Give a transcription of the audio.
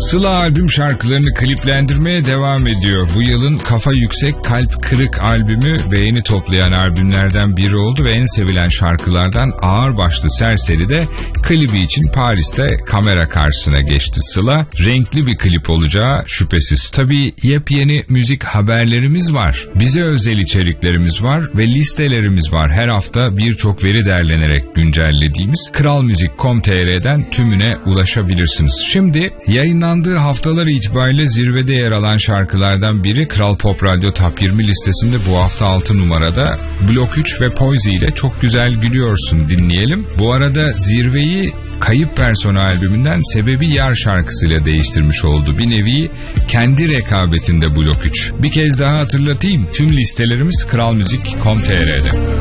Sıla albüm şarkılarını kliplendirmeye devam ediyor. Bu yılın Kafa Yüksek Kalp Kırık albümü beğeni toplayan albümlerden biri oldu ve en sevilen şarkılardan Ağırbaşlı Serseri de klibi için Paris'te kamera karşısına geçti Sıla. Renkli bir klip olacağı şüphesiz. Tabii yepyeni müzik haberlerimiz var. Bize özel içeriklerimiz var ve listelerimiz var. Her hafta birçok veri derlenerek güncellediğimiz kralmuzik.com.tr'den tümüne ulaşabilirsiniz. Şimdi yayınlandığı haftalar itibariyle zirvede yer alan şarkılardan biri Kral Pop Radyo Top 20 listesinde bu hafta 6 numarada Blok 3 ve Poise ile Çok Güzel Gülüyorsun dinleyelim. Bu arada zirveyi Kayıp Persona albümünden Sebebi Yar şarkısıyla değiştirmiş oldu. Bir nevi kendi rekabetinde Blok 3. Bir kez daha hatırlatayım, tüm listelerimiz kralmuzik.com.tr'de.